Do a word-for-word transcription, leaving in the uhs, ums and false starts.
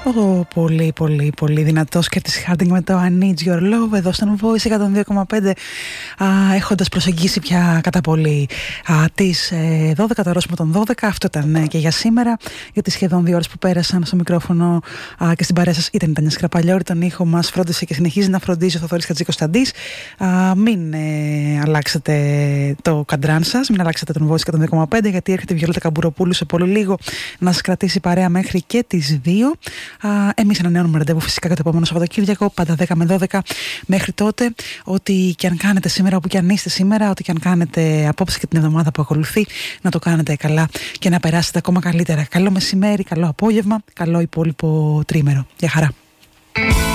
Ο πολύ πολύ πολύ δυνατός Curtis Harding με το I Need Your Love εδώ στον Voice εκατόν δύο κόμμα πέντε, έχοντας προσεγγίσει πια κατά πολύ α, τις ε, δώδεκα, το ορόσημο των δώδεκα. Αυτό ήταν ε, και για σήμερα, για τις σχεδόν δύο ώρες που πέρασαν στο μικρόφωνο α, και στην παρέα σας ήταν η Τάνια Σκραπαλιώρη. Τον ήχο μας φρόντισε και συνεχίζει να φροντίζει ο Θοδωρής Χατζικοσταντής. Μην ε, αλλάξετε το καντράν σας, μην αλλάξετε τον Voice εκατόν δύο κόμμα πέντε, γιατί έρχεται η Βιολέτα Καμπουροπούλου σε πολύ λίγο να σας κρατήσει παρέα μέχρι και τις δύο. Εμείς ανανεώνουμε ραντεβού φυσικά για το επόμενο Σαββατοκύριακο, πάντα δέκα με δώδεκα. Μέχρι τότε, ό,τι και αν κάνετε σήμερα, όπου και αν είστε σήμερα, ό,τι και αν κάνετε απόψε και την εβδομάδα που ακολουθεί, να το κάνετε καλά και να περάσετε ακόμα καλύτερα. Καλό μεσημέρι, καλό απόγευμα, καλό υπόλοιπο τρίμερο. Γεια χαρά.